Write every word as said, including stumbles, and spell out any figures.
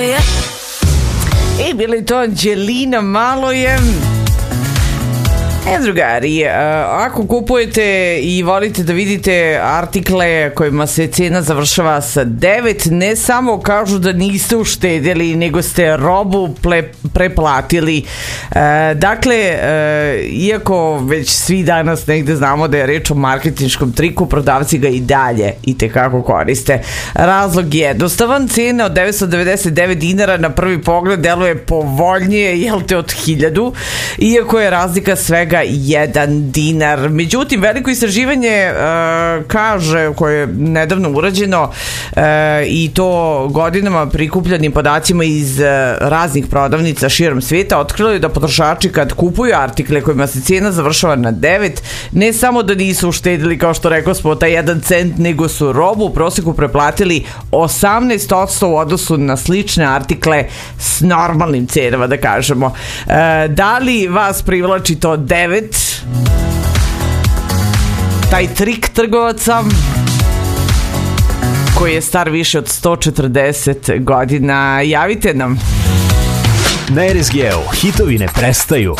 E, bila je to Anđelina Maloje. E, drugari, ako kupujete i volite da vidite artikle kojima se cena završava sa devet, ne samo kažu da niste uštedili, nego ste robu ple, preplatili. E, dakle, e, iako već svi danas negde znamo da je reč o marketinškom triku, prodavci ga i dalje i tekako koriste. Razlog je jednostavan, cena od devetsto devedeset devet dinara na prvi pogled deluje povoljnije, jel te, od hiljadu, iako je razlika svega jedan dinar. Međutim, veliko istraživanje uh, kaže, koje je nedavno urađeno uh, i to godinama prikupljanim podacima iz uh, raznih prodavnica širom svijeta, otkrilo je da potrošači kad kupuju artikle kojima se cijena završava na devet, ne samo da nisu uštedili, kao što rekao smo, taj jedan cent, nego su robu u prosjeku preplatili osamnaest posto u odnosu na slične artikle s normalnim cenama, da kažemo. Uh, da li vas privlači to devet? Taj trik trgovaca koji je star više od sto četrdeset godina. Javite nam. Na er es ge u hitovi ne prestaju.